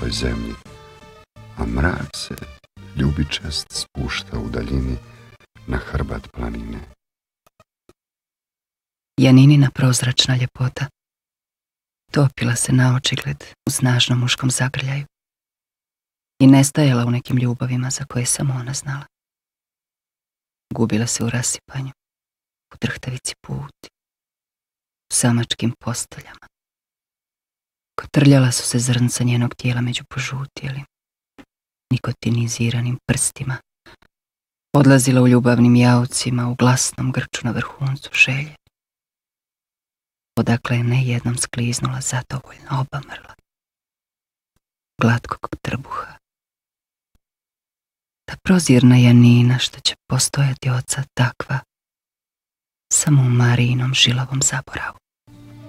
ovoj zemlji, a mrak se ljubičast spušta u daljini na hrbat planine. Janinina prozračna ljepota topila se na očigled u snažnom muškom zagrljaju i nestajala u nekim ljubavima za koje samo ona znala. Gubila se u rasipanju, u drhtavici puti, u samačkim posteljama. Kotrljala su se zrnca njenog tijela među požutjelim, nikotiniziranim prstima, odlazila u ljubavnim jaucima, u glasnom grču na vrhuncu želje, odakle je ne jednom skliznula zadovoljno obamrla, glatkog trbuha. Ta prozirna Janina što će postojati oca takva, samo u Marijinom žilavom zaboravu.